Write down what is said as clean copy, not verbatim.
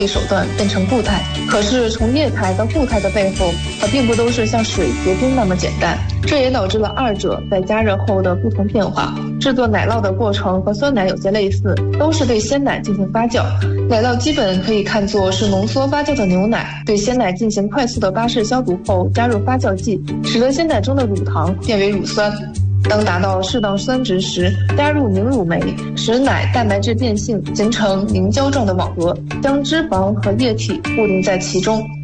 手段变成固态。可是从液态到固态的背后，它并不都是像水结冰那么简单，这也导致了二者在加热后的不同变化。制作奶酪的过程和酸奶有些类似，都是对鲜奶进行发酵。奶酪基本可以看作是浓缩发酵的牛奶，对鲜奶进行快速的巴氏消毒后，加入发酵剂，使得鲜奶中的乳糖变为乳酸。当达到适当酸值时，加入凝乳酶，使奶蛋白质变性，形成凝胶状的网格，将脂肪和液体固定在其中。